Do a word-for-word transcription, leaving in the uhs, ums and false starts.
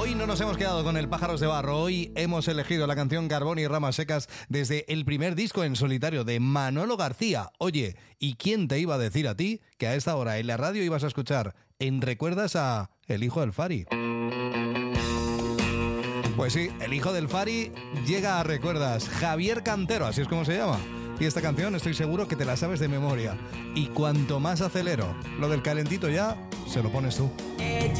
Hoy no nos hemos quedado con el Pájaros de Barro. Hoy hemos elegido la canción Carbón y Ramas Secas desde el primer disco en solitario de Manolo García. Oye, ¿y quién te iba a decir a ti que a esta hora en la radio ibas a escuchar en Recuerdas a El Hijo del Fari? Pues sí, el hijo del Fari llega a Recuerdas. Javier Cantero, así es como se llama. Y esta canción estoy seguro que te la sabes de memoria. Y cuanto más acelero lo del calentito ya, se lo pones tú. Ella